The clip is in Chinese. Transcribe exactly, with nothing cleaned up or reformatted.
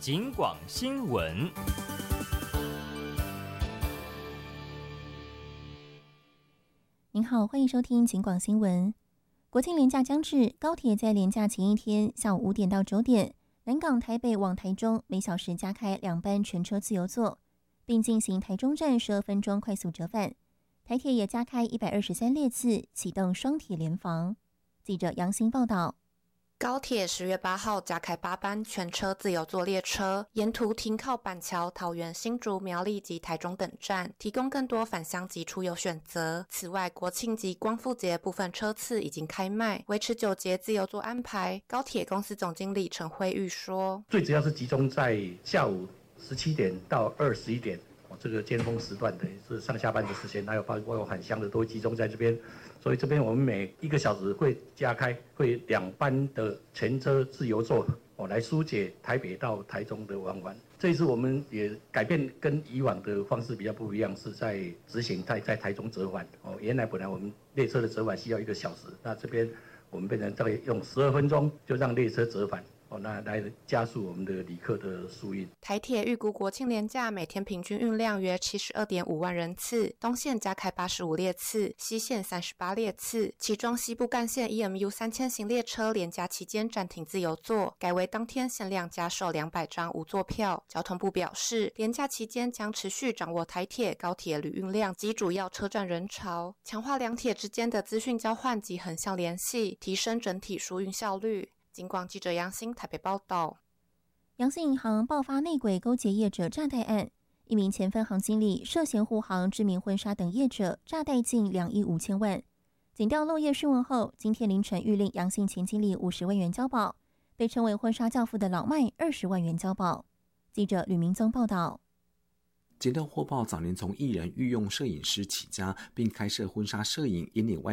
警广新闻。 您好，欢迎收听警广新闻。国庆连假将至，高铁在连假前一天下午五点到九点，南港台北往台中每小时加开两班全车自由座，并进行台中站十二分钟快速折返。台铁也加开一百二十三列次，启动双铁联防。记者杨欣报道。 高铁十月八号加开八班全车自由座列车，沿途停靠板桥、桃园、新竹、苗栗及台中等站，提供更多返乡及出游选择。此外，国庆及光复节部分车次已经开卖，维持九节自由座安排。高铁公司总经理陈慧玉说：“ 最主要是集中在下午十七点到二十一点。”这个尖峰时段的是上下班的时间，还有包括返乡的都集中在这边，所以这边我们每一个小时会加开会两班的全车自由座哦，来疏解台北到台中的往返。这一次我们也改变跟以往的方式比较不一样，是在执行在在台中折返哦。原来本来我们列车的折返需要一个小时，那这边我们变成大概用十二分钟就让列车折返。哦，那来加速我们的旅客的疏运。 台铁预估国庆连假每天平均运量约七十二点五万人次，东线加开八十五列次，西线三十八列次，其中西部干线 E M U 三千型列车连假期间暂停自由座，改为当天限量加售两百张无座票。交通部表示，连假期间将持续掌握台铁、高铁旅运量及主要车站人潮，强化两铁之间的资讯交换及横向联系，提升整体疏运效率。警广记者杨欣台北报道。 阳信银行爆发内鬼勾结业者诈贷案，一名前分行经理涉嫌护航知名婚纱等业者，诈贷近两亿五千万。检调漏业讯问后，今天凌晨谕令阳信前经理五十万元交保，被称为婚纱教父的老麦二十万元交保。记者吕明宗报道。 检调获报，早年从艺人御用摄影师起家，并开设婚纱摄影引领外